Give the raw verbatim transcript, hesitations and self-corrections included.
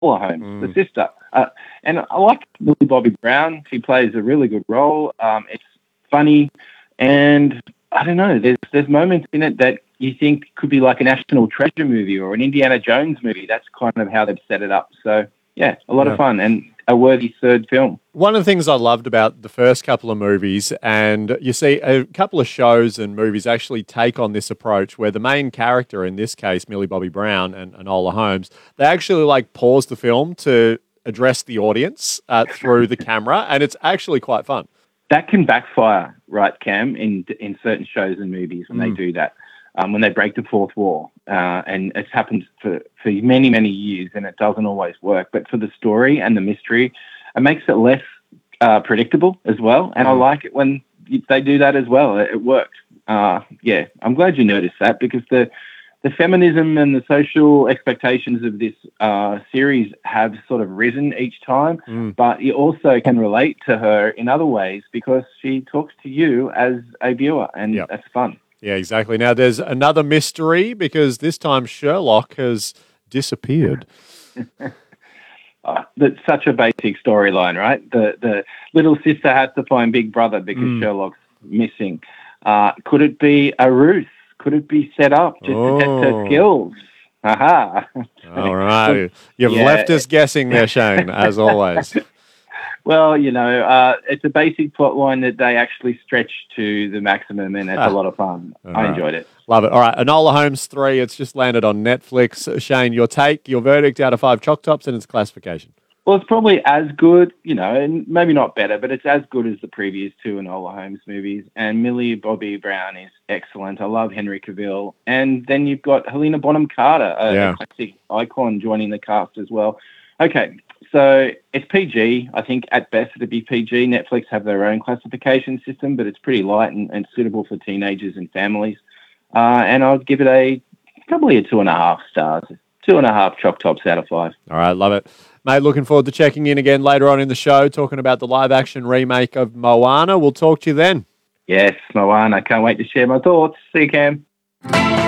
Enola Holmes, Mm. the sister. Uh, and I like Millie Bobby Brown. She plays a really good role. Um, it's funny, and I don't know, there's there's moments in it that you think could be like a National Treasure movie or an Indiana Jones movie. That's kind of how they've set it up. So, yeah, a lot Yeah. of fun and a worthy third film. One of the things I loved about the first couple of movies, and you see a couple of shows and movies actually take on this approach where the main character, in this case, Millie Bobby Brown and Enola Holmes, they actually like pause the film to address the audience uh, through the camera, and it's actually quite fun. That can backfire, right, Cam, in in certain shows and movies when Mm. they do that, um, when they break the fourth wall. Uh, and it's happened for, for many, many years, and it doesn't always work. But for the story and the mystery, it makes it less uh, predictable as well. And I Mm. like it when they do that as well. It, it worked. Uh, yeah, I'm glad you noticed that, because the the feminism and the social expectations of this uh, series have sort of risen each time, Mm. but you also can relate to her in other ways because she talks to you as a viewer, and Yep. that's fun. Yeah, exactly. Now, there's another mystery because this time Sherlock has disappeared. Uh, that's such a basic storyline, right? The the little sister has to find Big Brother because Mm. Sherlock's missing. Uh, could it be a ruse? Could it be set up just to test Oh. her skills? Aha! All right. You've Yeah. left us guessing there, Shane, as always. Well, you know, uh, it's a basic plot line that they actually stretch to the maximum, and it's Ah. a lot of fun. All I right. enjoyed it. Love it. All right. Enola Holmes three, it's just landed on Netflix. Shane, your take, your verdict out of five chalk tops and its classification. Well, it's probably as good, you know, and maybe not better, but it's as good as the previous two Enola Holmes movies. And Millie Bobby Brown is excellent. I love Henry Cavill. And then you've got Helena Bonham Carter, a, Yeah. a classic icon, joining the cast as well. Okay, so it's P G. I think at best it'd be P G. Netflix have their own classification system, but it's pretty light and, and suitable for teenagers and families. Uh, and I'd give it a probably a two and a half stars. Two and a half chalk tops out of five. All right. Love it. Mate, looking forward to checking in again later on in the show, talking about the live action remake of Moana. We'll talk to you then. Yes, Moana. Can't wait to share my thoughts. See you, Cam.